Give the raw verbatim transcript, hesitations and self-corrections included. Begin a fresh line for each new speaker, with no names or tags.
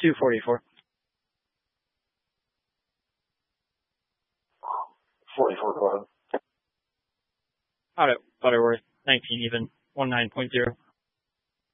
two forty-four.
forty-four, go ahead.
Auto, Butterworth, nineteen even, one nine point zero.